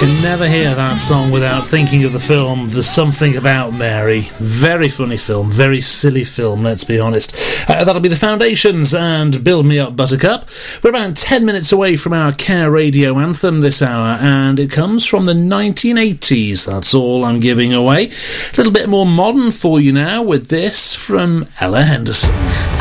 can never hear that song without thinking of the film There's Something About Mary. Very funny film, very silly film, let's be honest. That'll be the Foundations and Build Me Up Buttercup. We're about 10 minutes away from our Care Radio anthem this hour, and it comes from the 1980s. That's all I'm giving away. A little bit more modern for you now with this from Ella Henderson.